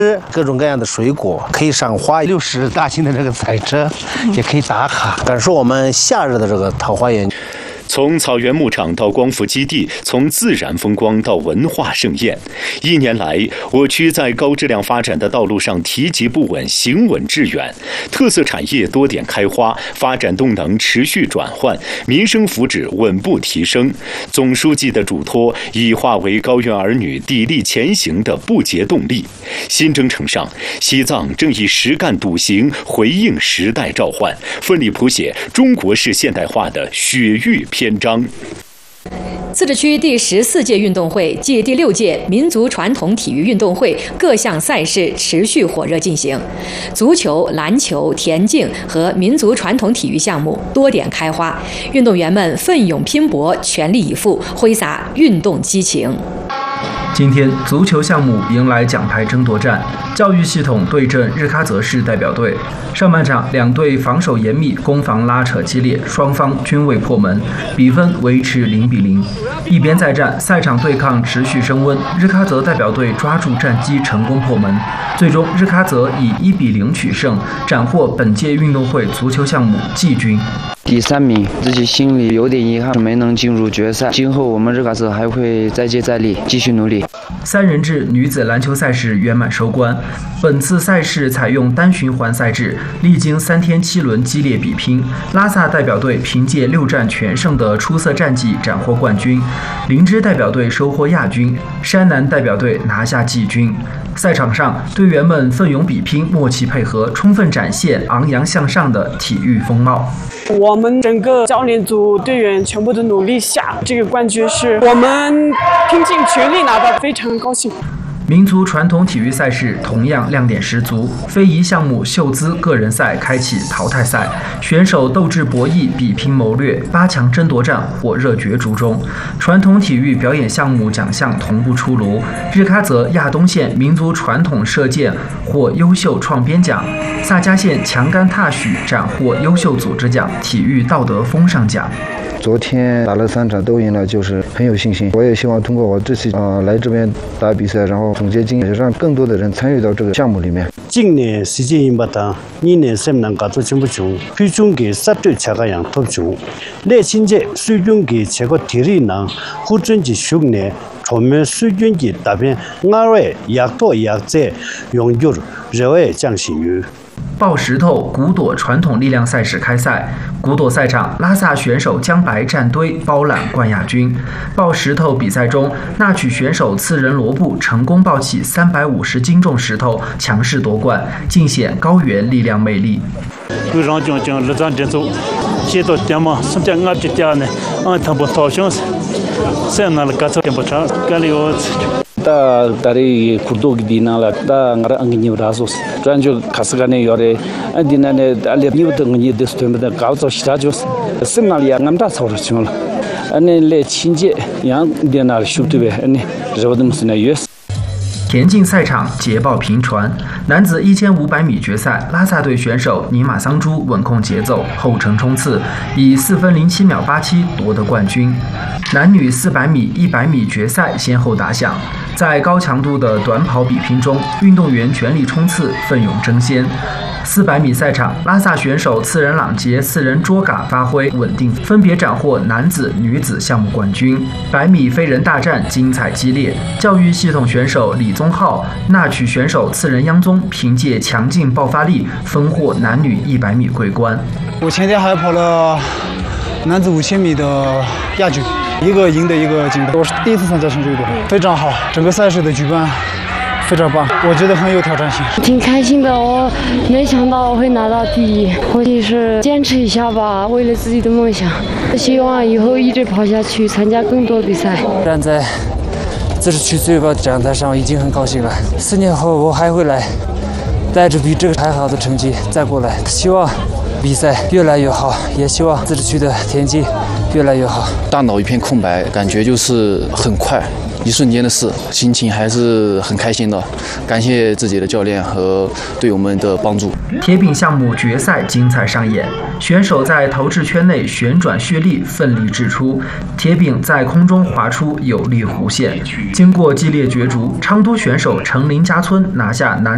各种各样的水果，可以赏花，60大型的这个彩车，也可以打卡，感受我们夏日的这个桃花源。 从草原牧场到光伏基地，从自然风光到文化盛宴，1年来，我区在高质量发展的道路上提及不稳，行稳致远，特色产业多点开花，发展动能持续转换，民生福祉稳步提升。总书记的嘱托已化为高原儿女砥砺前行的不竭动力。新征程上，西藏正以实干笃行回应时代召唤，奋力谱写中国式现代化的雪域篇章。 自治区第14届运动会暨第6届民族传统体育运动会各项赛事持续火热进行，足球、篮球、田径和民族传统体育项目多点开花，运动员们奋勇拼搏，全力以赴，挥洒运动激情。 今天，足球项目迎来奖牌争夺战，教育系统对阵日喀则市代表队。上半场，两队防守严密，攻防拉扯激烈，双方均未破门，比分维持0-0。一边再战，赛场对抗持续升温，日喀则代表队抓住战机，成功破门。最终，日喀则以1-0取胜，斩获本届运动会足球项目季军。 第3名，自己心里有点遗憾，没能进入决赛。今后我们日喀则还会再接再厉，继续努力。 3人制女子篮球赛事圆满收官。本次赛事采用单循环赛制，历经3天7轮激烈比拼，拉萨代表队凭借6战全胜的出色战绩斩获冠军，林芝代表队收获亚军，山南代表队拿下季军。赛场上，队员们奋勇比拼，默契配合，充分展现昂扬向上的体育风貌。 我们整个教练组队员全部的努力下，这个冠军是我们拼尽全力拿到，非常高兴。 民族传统体育赛事同样亮点十足，非遗项目秀姿个人赛开启淘汰赛，选手斗智博弈，比拼谋略，8强争夺战火热角逐中。传统体育表演项目奖项同步出炉，日喀则亚东县民族传统射箭获优秀创编奖，萨迦县强杆踏许斩获优秀组织奖、体育道德风尚奖。 昨天打了3场都赢了，就是很有信心。我也希望通过我这次来这边打比赛，然后总结经验，让更多的人参与到这个项目里面。 今年世界인바다 2년 셈난 가도 전부 중 필중기 삽들 차가양 톱중 내 신제 수준기 제거 대리나 후준지 숙내 조면 수준기 답변 나외 약도 약제 용률热降息于。 抱石头古朵传统力量赛事开赛，古朵赛场，拉萨选手江白战堆包揽冠亚军。抱石头比赛中，纳曲选手次仁罗布成功抱起350斤重石头，强势夺冠，尽显高原力量魅力。 Da dari kurdo gidina la da ngara angini rasos tranjo kasgane yore andinane ale niwta ngini destembe da gauzo stajos simnal ya ngamda saurachol ane le chinje yang dinar shubtube ane rewadumsna yes。 田径赛场捷报频传，男子1500米决赛，拉萨队选手尼玛桑珠稳控节奏，后程冲刺，以4分07秒87夺得冠军。男女400米、100米决赛先后打响，在高强度的短跑比拼中，运动员全力冲刺，奋勇争先。400米赛场，拉萨选手次仁朗杰、次仁卓嘎发挥稳定，分别斩获男子、女子项目冠军。100米飞人大战精彩激烈，教育系统选手李宗浩、纳曲选手次仁央宗凭借强劲爆发力，分获男女100米桂冠。 我前天还跑了男子5000米的亚军，一个银的，一个金的。我是第一次参加成都队，非常好，整个赛事的举办非常棒，我觉得很有挑战性。 挺开心的，我没想到我会拿到第1，或许是坚持一下吧，为了自己的梦想。希望以后一直跑下去，参加更多比赛。 站在自治区最高讲台上已经很高兴了，4年后我还会来，带着比这个还好的成绩再过来。希望比赛越来越好，也希望自治区的田径越来越好。 大脑一片空白，感觉就是很快。一瞬间的事，心情还是很开心的。感谢自己的教练和队友们的帮助。 铁饼项目决赛精彩上演，选手在投掷圈内旋转蓄力，奋力掷出，铁饼在空中划出有力弧线。经过激烈角逐，昌都选手成林家村拿下男